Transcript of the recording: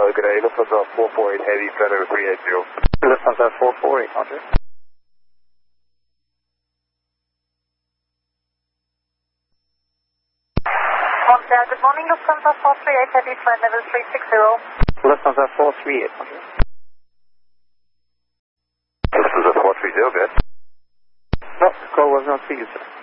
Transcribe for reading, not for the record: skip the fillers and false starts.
Good day, Lufthansa 448 Heavy, flight over 380. Lufthansa 448, Roger. Montreal, good morning, Lufthansa 438 Heavy, flight level 360. Lufthansa 438, Roger. Lufthansa 430, good. No, the call was not for you, sir.